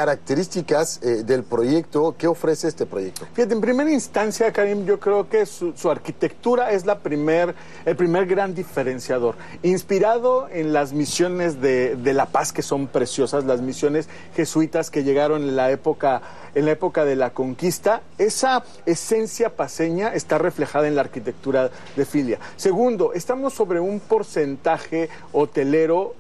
características del proyecto. ¿Qué ofrece este proyecto? Fíjate, en primera instancia, Karim, yo creo que su arquitectura es el primer gran diferenciador. Inspirado en las misiones de La Paz, que son preciosas, las misiones jesuitas que llegaron en la época de la conquista, esa esencia paceña está reflejada en la arquitectura de Filia. Segundo, estamos sobre un porcentaje hotelero,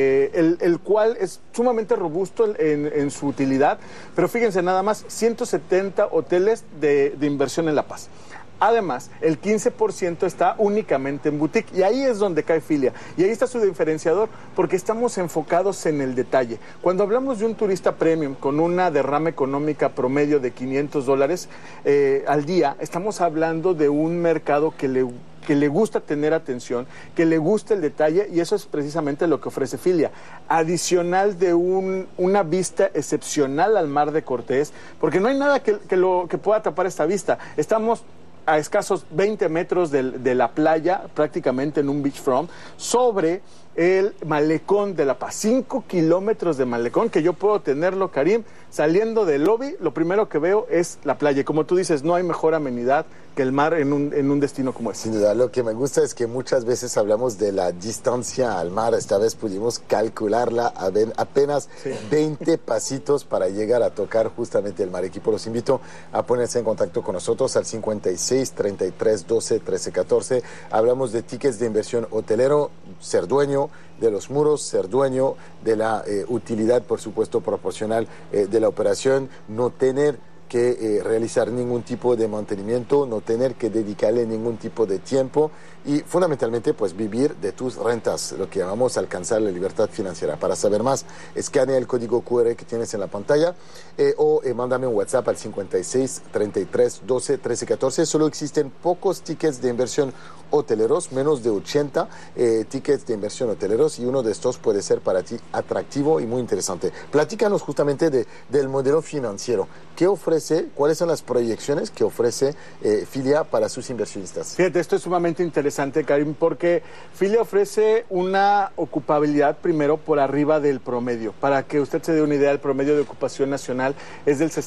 el cual es sumamente robusto en su utilidad, pero fíjense nada más, 170 hoteles de inversión en La Paz. Además, el 15% está únicamente en boutique y ahí es donde cae Filia. Y ahí está su diferenciador porque estamos enfocados en el detalle. Cuando hablamos de un turista premium con una derrama económica promedio de $500 al día, estamos hablando de un mercado que le gusta tener atención, que le gusta el detalle, y eso es precisamente lo que ofrece Filia. Adicional de una vista excepcional al Mar de Cortés, porque no hay nada que pueda tapar esta vista. Estamos a escasos 20 metros de la playa, prácticamente en un beachfront, sobre el malecón de La Paz. 5 kilómetros de malecón, que yo puedo tenerlo, Karim, saliendo del lobby, lo primero que veo es la playa. Y como tú dices, no hay mejor amenidad que el mar en un destino como este. Sin duda, lo que me gusta es que muchas veces hablamos de la distancia al mar. Esta vez pudimos calcularla a apenas 20 pasitos para llegar a tocar justamente el mar. Equipo, los invito a ponerse en contacto con nosotros al 56 33 12 13 14. Hablamos de tickets de inversión hotelero, ser dueño de los muros, ser dueño de la utilidad, por supuesto, proporcional de la operación, no tener que realizar ningún tipo de mantenimiento, no tener que dedicarle ningún tipo de tiempo y fundamentalmente pues vivir de tus rentas, lo que llamamos alcanzar la libertad financiera. Para saber más, escanea el código QR que tienes en la pantalla o mándame un WhatsApp al 56 33 12 13 14. Solo existen pocos tickets de inversión hoteleros, menos de 80 tickets de inversión hoteleros, y uno de estos puede ser para ti atractivo y muy interesante. Platícanos justamente del modelo financiero. ¿Qué ofrece? ¿Cuáles son las proyecciones que ofrece Filia para sus inversionistas? Fíjate, esto es sumamente interesante, Karim, porque Filia ofrece una ocupabilidad primero por arriba del promedio. Para que usted se dé una idea, el promedio de ocupación nacional es del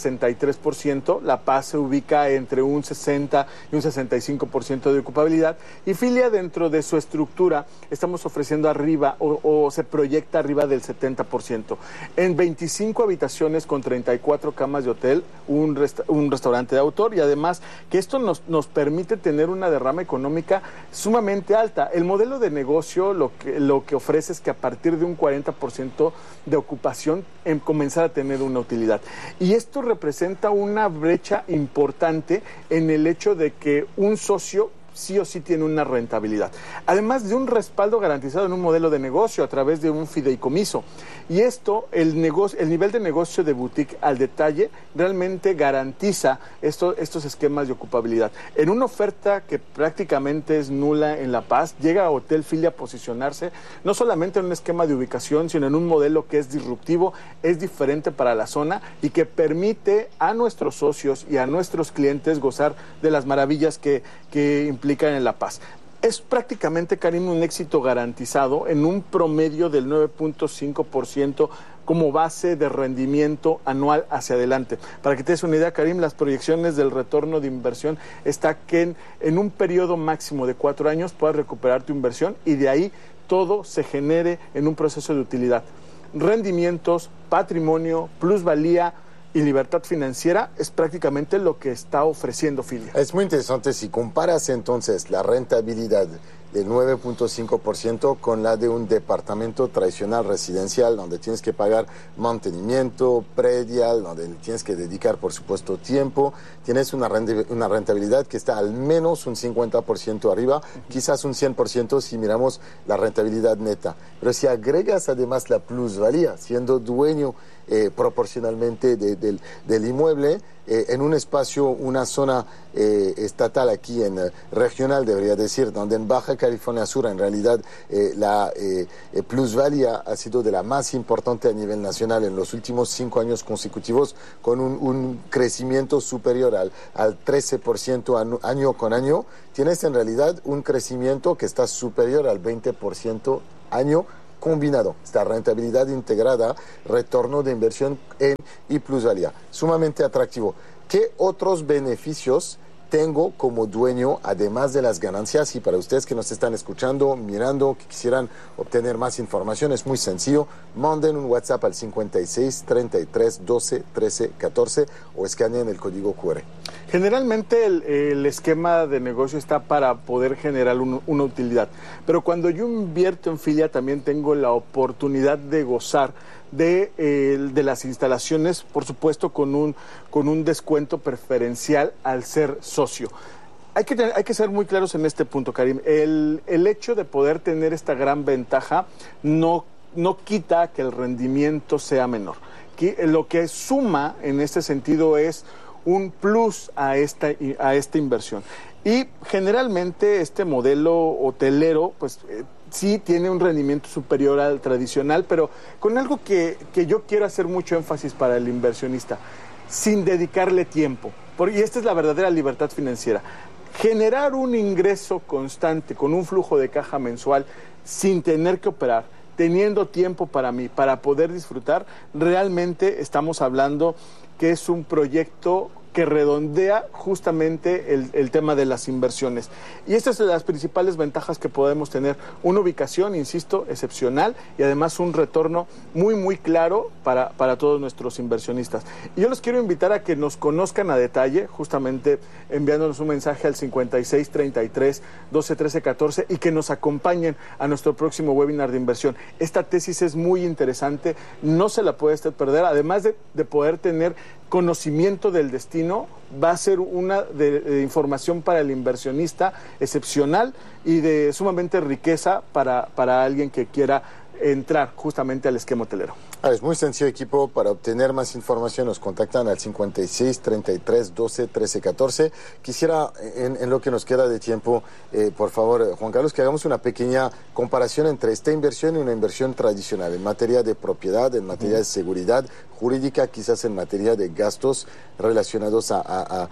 63%, La Paz se ubica entre un 60 y un 65% de ocupabilidad, y Filia, dentro de su estructura, estamos ofreciendo arriba o se proyecta arriba del 70%. En 25 habitaciones con 34 camas de hotel, un restaurante de autor, y además que esto nos permite tener una derrama económica sumamente alta. El modelo de negocio lo que ofrece es que a partir de un 40% de ocupación comenzar a tener una utilidad. Y esto representa una brecha importante en el hecho de que un socio sí o sí tiene una rentabilidad. Además de un respaldo garantizado en un modelo de negocio a través de un fideicomiso. Y esto, el nivel de negocio de boutique al detalle realmente garantiza estos esquemas de ocupabilidad. En una oferta que prácticamente es nula en La Paz, llega a Hotel Filia a posicionarse no solamente en un esquema de ubicación, sino en un modelo que es disruptivo, es diferente para la zona y que permite a nuestros socios y a nuestros clientes gozar de las maravillas que implican en La Paz. Es prácticamente, Karim, un éxito garantizado en un promedio del 9.5% como base de rendimiento anual hacia adelante. Para que te des una idea, Karim, las proyecciones del retorno de inversión está que en un periodo máximo de 4 años puedas recuperar tu inversión y de ahí todo se genere en un proceso de utilidad. Rendimientos, patrimonio, plusvalía y libertad financiera es prácticamente lo que está ofreciendo Filia. Es muy interesante si comparas entonces la rentabilidad del 9.5% con la de un departamento tradicional residencial donde tienes que pagar mantenimiento, predial, donde tienes que dedicar por supuesto tiempo. Tienes una rentabilidad que está al menos un 50% arriba, quizás un 100% si miramos la rentabilidad neta. Pero si agregas además la plusvalía, siendo dueño proporcionalmente del inmueble, en un espacio, una zona estatal aquí en regional, debería decir, donde en Baja California Sur en realidad la plusvalía ha sido de la más importante a nivel nacional en los últimos 5 años consecutivos, con un crecimiento superior al 13% año con año. Tienes en realidad un crecimiento que está superior al 20% año combinado, esta rentabilidad integrada, retorno de inversión y plusvalía, sumamente atractivo. ¿Qué otros beneficios tengo como dueño, además de las ganancias? Y para ustedes que nos están escuchando, mirando, que quisieran obtener más información, es muy sencillo. Manden un WhatsApp al 56 33 12 13 14 o escaneen el código QR. Generalmente el esquema de negocio está para poder generar una utilidad, pero cuando yo invierto en Filia también tengo la oportunidad de gozar de las instalaciones, por supuesto con un descuento preferencial al ser socio. Hay que ser muy claros en este punto, Karim. El hecho de poder tener esta gran ventaja no quita que el rendimiento sea menor. Lo que suma en este sentido es un plus a esta inversión. Y generalmente este modelo hotelero, pues sí tiene un rendimiento superior al tradicional, pero con algo que yo quiero hacer mucho énfasis para el inversionista, sin dedicarle tiempo. Y esta es la verdadera libertad financiera. Generar un ingreso constante con un flujo de caja mensual sin tener que operar, teniendo tiempo para mí, para poder disfrutar, realmente estamos hablando que es un proyecto que redondea justamente el tema de las inversiones. Y estas son las principales ventajas que podemos tener. Una ubicación, insisto, excepcional y además un retorno muy, muy claro para todos nuestros inversionistas. Y yo los quiero invitar a que nos conozcan a detalle, justamente enviándonos un mensaje al 56 33 12 13 14 y que nos acompañen a nuestro próximo webinar de inversión. Esta tesis es muy interesante, no se la puede usted perder, además de poder tener conocimiento del destino, va a ser una de información para el inversionista excepcional y de sumamente riqueza para alguien que quiera entrar justamente al esquema hotelero. Es muy sencillo, equipo. Para obtener más información nos contactan al 56 33 12 13 14. Quisiera, en lo que nos queda de tiempo, por favor, Juan Carlos, que hagamos una pequeña comparación entre esta inversión y una inversión tradicional en materia de propiedad, en materia de seguridad jurídica, quizás en materia de gastos relacionados a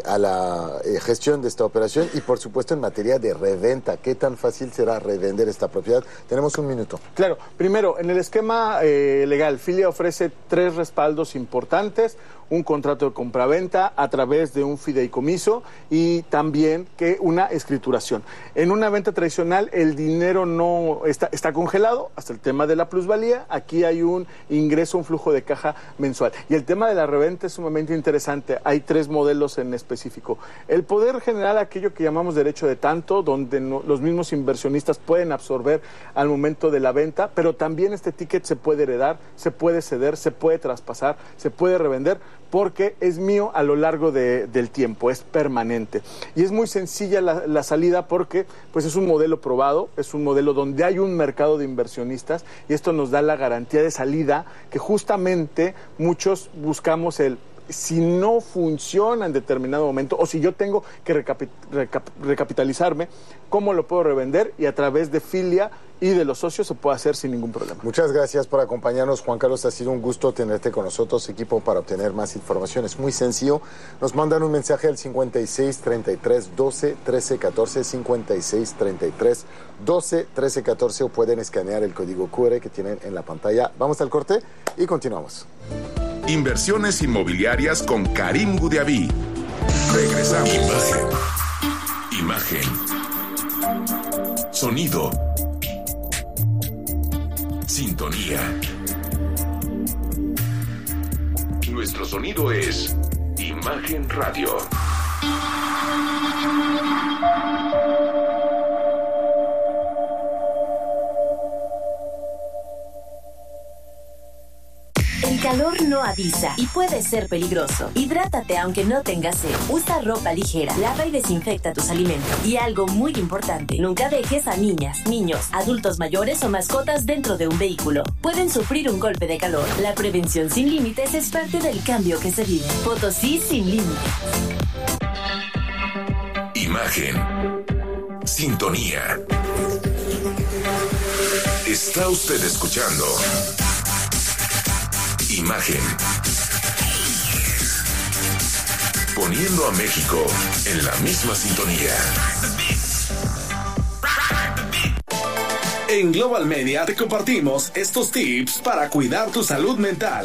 la gestión de esta operación y, por supuesto, en materia de reventa. ¿Qué tan fácil será revender esta propiedad? Tenemos un minuto. Claro. Primero, en el esquema legal, Filia ofrece 3 respaldos importantes: un contrato de compraventa a través de un fideicomiso y también que una escrituración. En una venta tradicional el dinero no está congelado hasta el tema de la plusvalía. Aquí hay un ingreso, un flujo de caja mensual. Y el tema de la reventa es sumamente interesante. Hay 3 modelos en específico. El poder generar aquello que llamamos derecho de tanto, donde los mismos inversionistas pueden absorber al momento de la venta, pero también este ticket se puede heredar, se puede ceder, se puede traspasar, se puede revender, porque es mío a lo largo del tiempo, es permanente. Y es muy sencilla la salida porque pues es un modelo probado, es un modelo donde hay un mercado de inversionistas y esto nos da la garantía de salida que justamente muchos buscamos si no funciona en determinado momento o si yo tengo que recapitalizarme, ¿cómo lo puedo revender? Y a través de Filia y de los socios se puede hacer sin ningún problema. Muchas gracias por acompañarnos, Juan Carlos. Ha sido un gusto tenerte con nosotros, equipo. Para obtener más información es muy sencillo. Nos mandan un mensaje al 56 33 12 13 14, 56 33 12 13 14 o pueden escanear el código QR que tienen en la pantalla. Vamos al corte y continuamos. Inversiones inmobiliarias con Karim Goudiaby. Regresamos. Imagen. Sonido. Sintonía. Nuestro sonido es Imagen Radio. El calor no avisa y puede ser peligroso. Hidrátate aunque no tengas sed. Usa ropa ligera, lava y desinfecta tus alimentos. Y algo muy importante, nunca dejes a niñas, niños, adultos mayores o mascotas dentro de un vehículo. Pueden sufrir un golpe de calor. La prevención sin límites es parte del cambio que se vive. Potosí sin límites. Imagen. Sintonía. Está usted escuchando Imagen. Poniendo a México en la misma sintonía. En Global Media te compartimos estos tips para cuidar tu salud mental.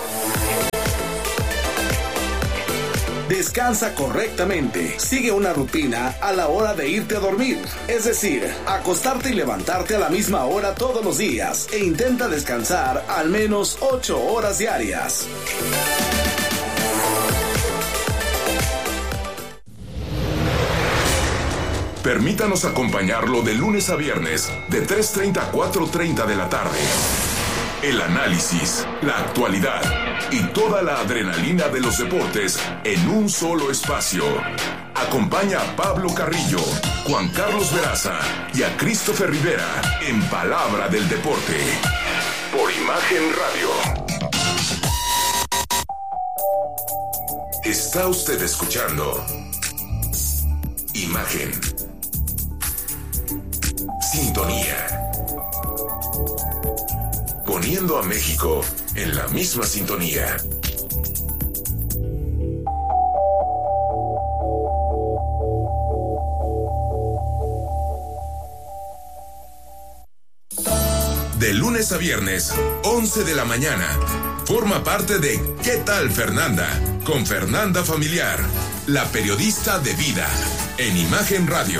Descansa correctamente. Sigue una rutina a la hora de irte a dormir. Es decir, acostarte y levantarte a la misma hora todos los días. E intenta descansar al menos 8 horas diarias. Permítanos acompañarlo de lunes a viernes, de 3:30 a 4:30 de la tarde. El análisis, la actualidad y toda la adrenalina de los deportes en un solo espacio. Acompaña a Pablo Carrillo, Juan Carlos Veraza y a Christopher Rivera en Palabra del Deporte. Por Imagen Radio. Está usted escuchando Imagen. Sintonía. Poniendo a México en la misma sintonía. De lunes a viernes, 11 de la mañana. Forma parte de ¿Qué tal, Fernanda? Con Fernanda Familiar, la periodista de vida, en Imagen Radio.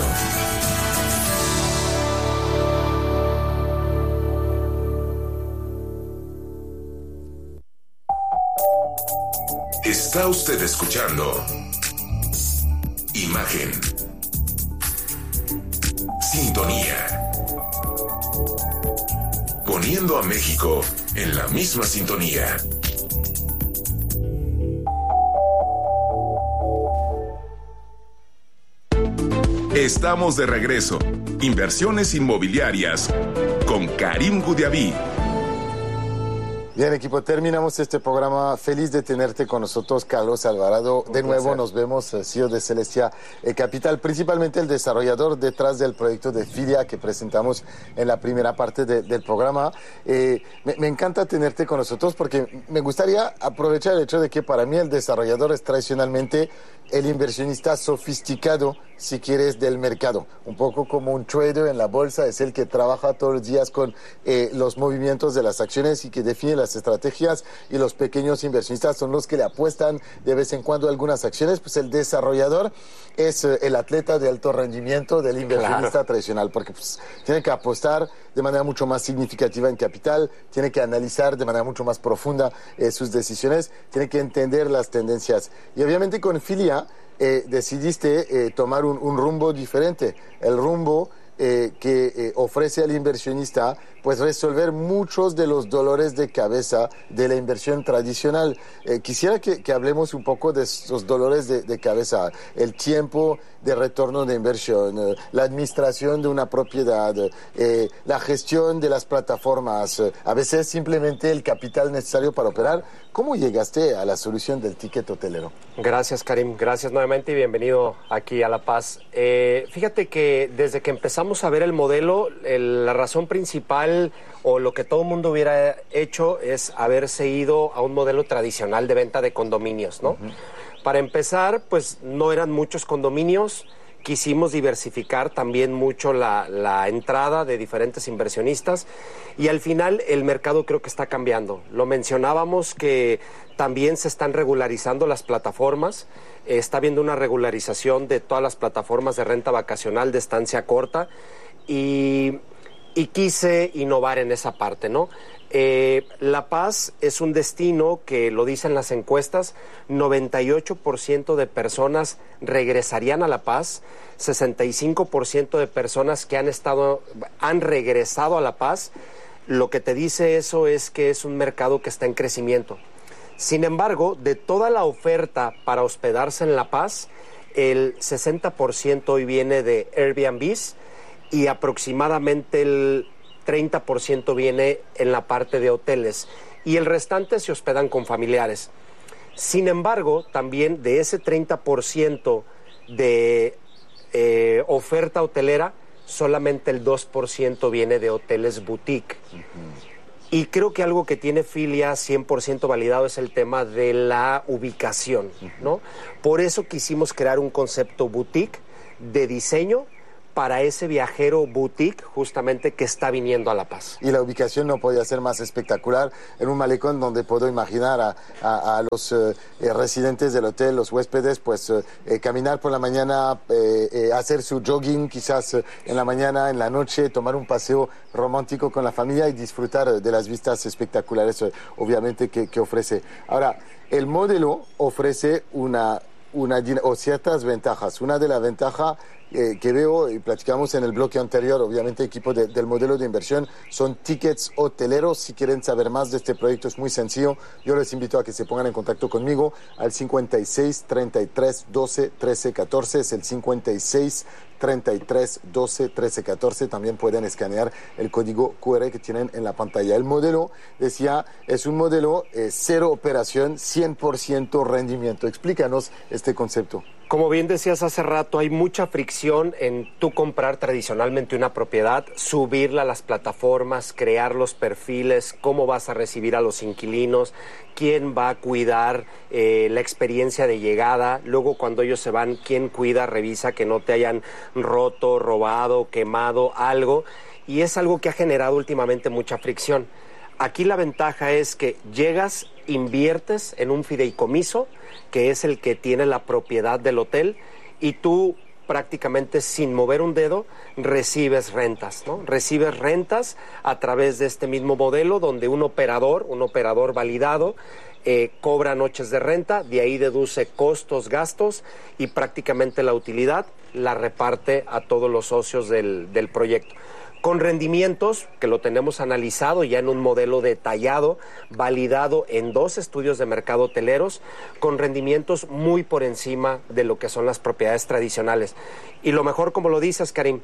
Está usted escuchando Imagen. Sintonía. Poniendo a México en la misma sintonía. Estamos de regreso. Inversiones inmobiliarias con Karim Goudiaby. Bien, equipo, terminamos este programa. Feliz de tenerte con nosotros, Carlos Alvarado. De nuevo nos vemos, CEO de Celestia Capital, principalmente el desarrollador detrás del proyecto de Filia que presentamos en la primera parte del programa. Me encanta tenerte con nosotros porque me gustaría aprovechar el hecho de que para mí el desarrollador es tradicionalmente el inversionista sofisticado, si quieres, del mercado. Un poco como un trader en la bolsa, es el que trabaja todos los días con los movimientos de las acciones y que define las estrategias, y los pequeños inversionistas son los que le apuestan de vez en cuando algunas acciones. Pues el desarrollador es el atleta de alto rendimiento del inversionista tradicional, porque pues, tiene que apostar de manera mucho más significativa en capital, tiene que analizar de manera mucho más profunda sus decisiones, tiene que entender las tendencias. Y obviamente con Filia decidiste tomar un rumbo diferente, el rumbo que ofrece al inversionista pues resolver muchos de los dolores de cabeza de la inversión tradicional. Quisiera que hablemos un poco de esos dolores de cabeza, el tiempo de retorno de inversión, la administración de una propiedad, la gestión de las plataformas, a veces simplemente el capital necesario para operar. ¿Cómo llegaste a la solución del ticket hotelero? Gracias, Karim. Gracias nuevamente y bienvenido aquí a La Paz. Fíjate que desde que empezamos a ver el modelo, la razón principal o lo que todo el mundo hubiera hecho es haberse ido a un modelo tradicional de venta de condominios, ¿no? Para empezar, pues no eran muchos condominios. Quisimos diversificar también mucho la entrada de diferentes inversionistas y al final el mercado creo que está cambiando. Lo mencionábamos que también se están regularizando las plataformas, está habiendo una regularización de todas las plataformas de renta vacacional de estancia corta y quise innovar en esa parte, ¿no? La Paz es un destino que, lo dicen las encuestas, 98% de personas regresarían a La Paz, 65% de personas que han regresado a La Paz. Lo que te dice eso es que es un mercado que está en crecimiento. Sin embargo, de toda la oferta para hospedarse en La Paz, el 60% hoy viene de Airbnbs y aproximadamente el 30% viene en la parte de hoteles y el restante se hospedan con familiares. Sin embargo, también de ese 30% de oferta hotelera, solamente el 2% viene de hoteles boutique. Y creo que algo que tiene Filia 100% validado es el tema de la ubicación, ¿no? Por eso quisimos crear un concepto boutique de diseño para ese viajero boutique justamente que está viniendo a La Paz. Y la ubicación no podía ser más espectacular, en un malecón donde puedo imaginar a los residentes del hotel, los huéspedes, pues caminar por la mañana, hacer su jogging quizás en la mañana, en la noche, tomar un paseo romántico con la familia y disfrutar de las vistas espectaculares, obviamente, que ofrece. Ahora, el modelo ofrece o ciertas ventajas. Una de las ventajas que veo y platicamos en el bloque anterior, obviamente equipo del modelo de inversión, son tickets hoteleros. Si quieren saber más de este proyecto es muy sencillo. Yo les invito a que se pongan en contacto conmigo al 56 33 12 13 14. Es el 56 33 12 13 14. También pueden escanear el código QR que tienen en la pantalla. El modelo, decía, es un modelo cero operación, 100% rendimiento. Explícanos este concepto. Como bien decías hace rato, hay mucha fricción en tú comprar tradicionalmente una propiedad, subirla a las plataformas, crear los perfiles, cómo vas a recibir a los inquilinos, quién va a cuidar la experiencia de llegada, luego cuando ellos se van, quién cuida, revisa que no te hayan roto, robado, quemado, algo, y es algo que ha generado últimamente mucha fricción. Aquí la ventaja es que llegas, inviertes en un fideicomiso, que es el que tiene la propiedad del hotel, y tú prácticamente sin mover un dedo recibes rentas, ¿no? Recibes rentas a través de este mismo modelo donde un operador validado, cobra noches de renta, de ahí deduce costos, gastos y prácticamente la utilidad la reparte a todos los socios del proyecto. Con rendimientos que lo tenemos analizado ya en un modelo detallado, validado en 2 estudios de mercado hoteleros, con rendimientos muy por encima de lo que son las propiedades tradicionales. Y lo mejor, como lo dices, Karim,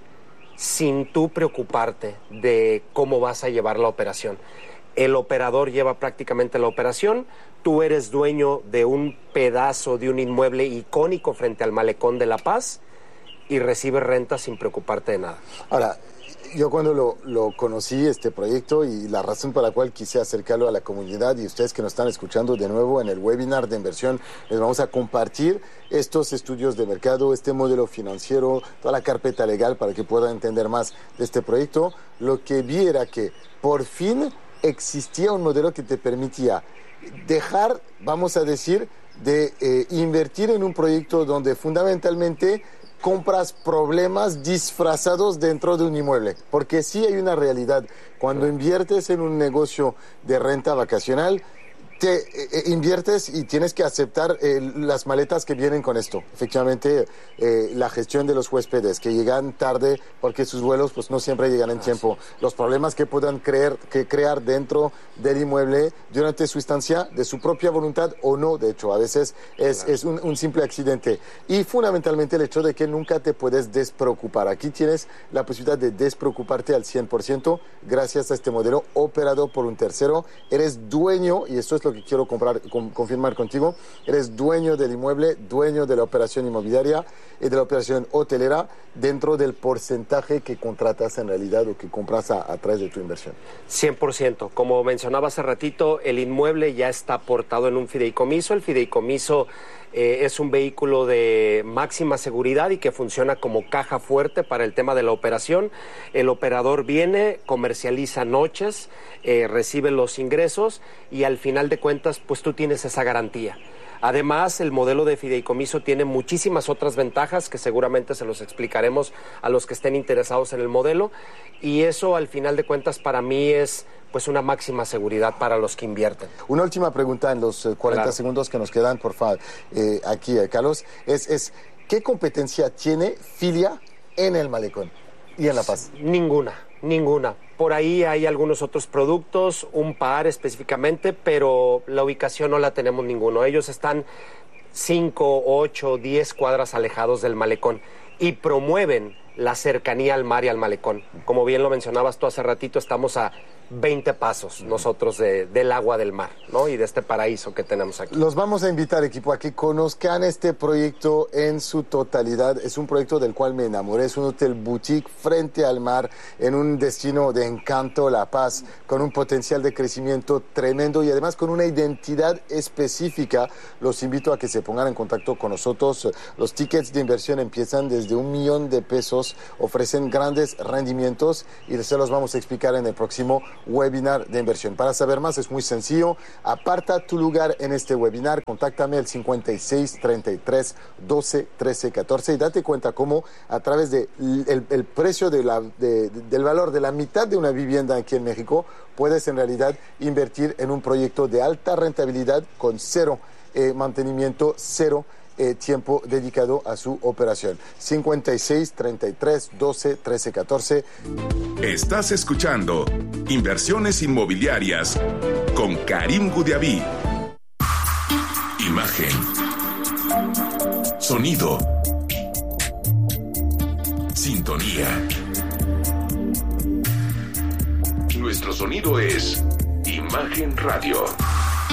sin tú preocuparte de cómo vas a llevar la operación. El operador lleva prácticamente la operación, tú eres dueño de un pedazo de un inmueble icónico frente al malecón de La Paz y recibes renta sin preocuparte de nada. Ahora, yo cuando lo conocí, este proyecto, y la razón por la cual quise acercarlo a la comunidad, y ustedes que nos están escuchando de nuevo en el webinar de inversión, les vamos a compartir estos estudios de mercado, este modelo financiero, toda la carpeta legal para que puedan entender más de este proyecto. Lo que vi era que por fin existía un modelo que te permitía dejar, vamos a decir, de invertir en un proyecto donde fundamentalmente compras problemas disfrazados dentro de un inmueble, porque sí hay una realidad. Cuando inviertes en un negocio de renta vacacional, te inviertes y tienes que aceptar las maletas que vienen con esto. Efectivamente, la gestión de los huéspedes que llegan tarde porque sus vuelos pues no siempre llegan en tiempo. Los problemas que puedan crear dentro del inmueble durante su estancia, de su propia voluntad o no. De hecho, a veces es un simple accidente. Y fundamentalmente el hecho de que nunca te puedes despreocupar. Aquí tienes la posibilidad de despreocuparte al 100% gracias a este modelo operado por un tercero. Eres dueño, y esto es lo que quiero confirmar contigo, eres dueño del inmueble, dueño de la operación inmobiliaria y de la operación hotelera dentro del porcentaje que contratas en realidad o que compras a través de tu inversión. 100%. Como mencionaba hace ratito, el inmueble ya está aportado en un fideicomiso. El fideicomiso es un vehículo de máxima seguridad y que funciona como caja fuerte para el tema de la operación. El operador viene, comercializa noches, recibe los ingresos y al final de cuentas pues tú tienes esa garantía. Además, el modelo de fideicomiso tiene muchísimas otras ventajas que seguramente se los explicaremos a los que estén interesados en el modelo, y eso al final de cuentas para mí es pues una máxima seguridad para los que invierten. Una última pregunta en los 40 segundos que nos quedan, por favor, aquí, Carlos, es ¿qué competencia tiene Filia en el malecón y en La Paz? Ninguna. Por ahí hay algunos otros productos, un par específicamente, pero la ubicación no la tenemos ninguno. Ellos están 5, 8, 10 cuadras alejados del malecón y promueven la cercanía al mar y al malecón. Como bien lo mencionabas tú hace ratito, estamos a 20 pasos nosotros del agua del mar, ¿no? Y de este paraíso que tenemos aquí. Los vamos a invitar, equipo, a que conozcan este proyecto en su totalidad. Es un proyecto del cual me enamoré. Es un hotel boutique frente al mar, en un destino de encanto, La Paz, con un potencial de crecimiento tremendo y además con una identidad específica. Los invito a que se pongan en contacto con nosotros. Los tickets de inversión empiezan desde $1,000,000, ofrecen grandes rendimientos y se los vamos a explicar en el próximo webinar de inversión. Para saber más es muy sencillo. Aparta tu lugar en este webinar. Contáctame al 56 33 12 13 14 y date cuenta cómo a través de el precio del valor de la mitad de una vivienda aquí en México puedes en realidad invertir en un proyecto de alta rentabilidad con cero mantenimiento, cero tiempo dedicado a su operación. 56 33 12 13 14. Estás escuchando Inversiones Inmobiliarias con Karim Gudiaví. Imagen, sonido, sintonía. Nuestro sonido es Imagen Radio.